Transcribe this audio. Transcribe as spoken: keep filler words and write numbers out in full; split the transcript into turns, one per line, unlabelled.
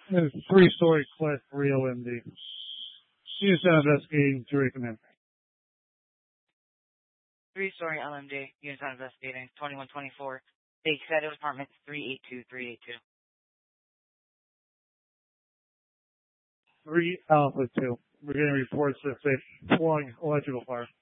It's a three-story Class three L M D. Units not investigating to recommend.
Three-story L M D. Units not investigating. twenty-one twenty-four. Big Shadow Apartments three eight two three eight two.
three Alpha two. We're getting reports of a flying electrical fire.